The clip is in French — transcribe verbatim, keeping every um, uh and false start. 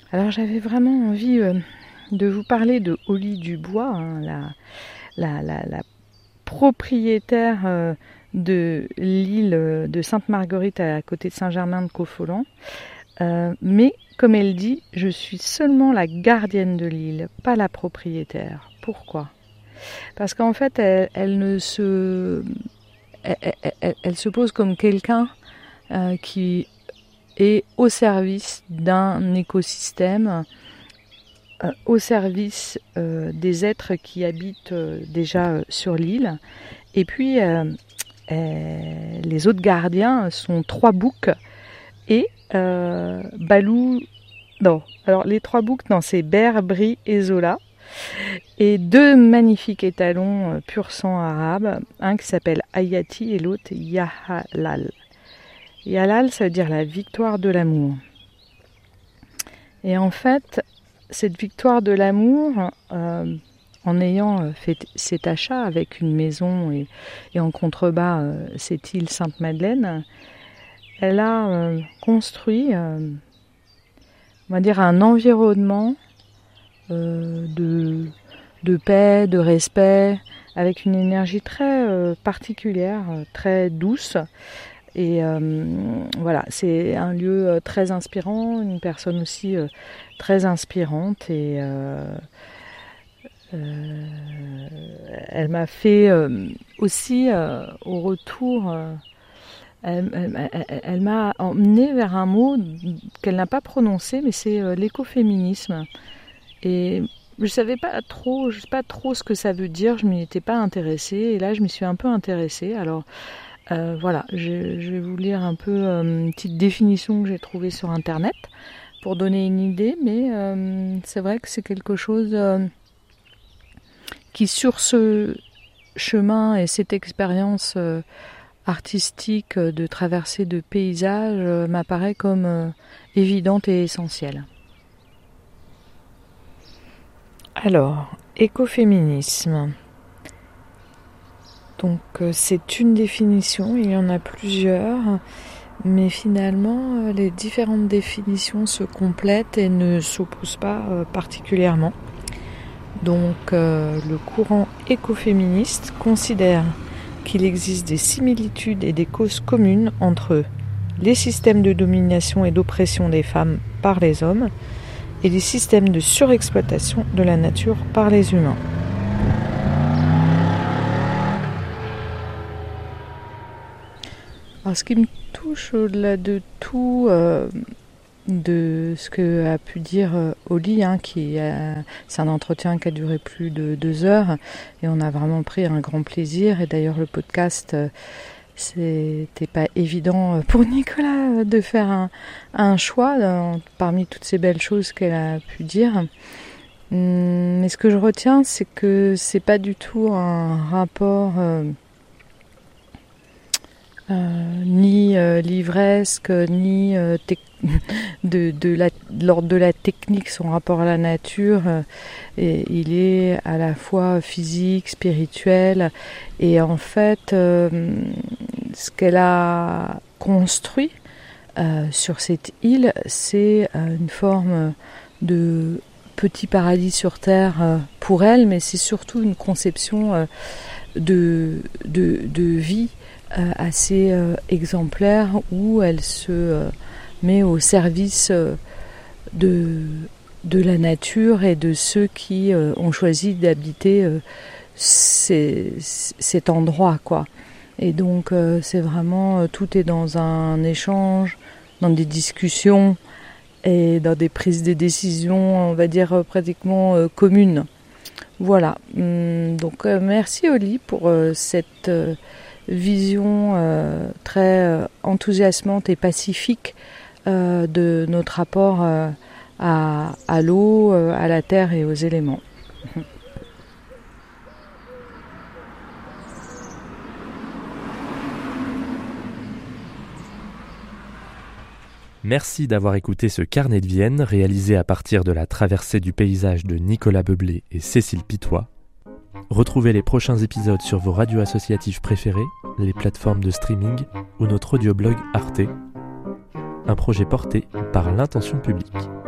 Alors j'avais vraiment envie euh, de vous parler de Holly Dubois, hein, la, la, la, la propriétaire euh, de l'île de Sainte-Marguerite à côté de Saint-Germain-de-Coffolan. Euh, mais comme elle dit, je suis seulement la gardienne de l'île, pas la propriétaire. Pourquoi ? Parce qu'en fait, elle, elle ne se, elle, elle, elle, elle se pose comme quelqu'un euh, qui est au service d'un écosystème, euh, au service euh, des êtres qui habitent euh, déjà euh, sur l'île. Et puis, euh, euh, les autres gardiens sont trois boucs et euh, Balou. Non, alors les trois boucs, non, c'est Ber, Bri et Zola. Et deux magnifiques étalons euh, pur sang arabe, un qui s'appelle Hayati et l'autre Yahalal. Yahalal, ça veut dire la victoire de l'amour. Et en fait, cette victoire de l'amour, euh, en ayant fait cet achat avec une maison et, et en contrebas euh, cette île Sainte-Madeleine, elle a euh, construit, euh, on va dire, un environnement euh, de, de paix, de respect, avec une énergie très euh, particulière, très douce. Et euh, voilà, c'est un lieu euh, très inspirant, une personne aussi euh, très inspirante. Et euh, euh, elle m'a fait euh, aussi, euh, au retour, euh, elle, elle, elle, elle m'a emmenée vers un mot qu'elle n'a pas prononcé, mais c'est euh, l'écoféminisme. Et je savais pas trop, je sais pas trop ce que ça veut dire, je m'y étais pas intéressée. Et là, je m'y suis un peu intéressée. Alors, Euh, voilà, je, je vais vous lire un peu euh, une petite définition que j'ai trouvée sur internet pour donner une idée, mais euh, c'est vrai que c'est quelque chose euh, qui, sur ce chemin et cette expérience euh, artistique de traversée de paysages, euh, m'apparaît comme euh, évidente et essentielle. Alors, écoféminisme. Donc euh, c'est une définition, il y en a plusieurs, mais finalement euh, les différentes définitions se complètent et ne s'opposent pas euh, particulièrement. Donc euh, le courant écoféministe considère qu'il existe des similitudes et des causes communes entre les systèmes de domination et d'oppression des femmes par les hommes et les systèmes de surexploitation de la nature par les humains. Alors, ce qui me touche au-delà de tout, euh, de ce que a pu dire euh, Holly, hein, qui a, c'est un entretien qui a duré plus de deux heures et on a vraiment pris un grand plaisir. Et d'ailleurs, le podcast, euh, c'était pas évident pour Nicolas de faire un, un choix dans, parmi toutes ces belles choses qu'elle a pu dire. Mais ce que je retiens, c'est que c'est pas du tout un rapport euh, Euh, ni euh, livresque, ni euh, te- de, de, la, de l'ordre de la technique, son rapport à la nature. Euh, et il est à la fois physique, spirituel. Et en fait, euh, ce qu'elle a construit euh, sur cette île, c'est euh, une forme de petit paradis sur Terre euh, pour elle, mais c'est surtout une conception euh, de, de, de vie Euh, assez euh, exemplaire où elle se euh, met au service euh, de, de la nature et de ceux qui euh, ont choisi d'habiter euh, ces, cet endroit, quoi. Et donc euh, c'est vraiment, euh, tout est dans un échange, dans des discussions et dans des prises de décision, on va dire euh, pratiquement euh, communes. Voilà. Hum, donc euh, merci Holly pour euh, cette euh, vision euh, très euh, enthousiasmante et pacifique euh, de notre rapport euh, à, à l'eau, euh, à la terre et aux éléments. Merci d'avoir écouté ce carnet de Vienne réalisé à partir de la traversée du paysage de Nicolas Beublé et Cécile Pitois. Retrouvez les prochains épisodes sur vos radios associatives préférées, les plateformes de streaming ou notre audioblog Arte, un projet porté par l'Intention publique.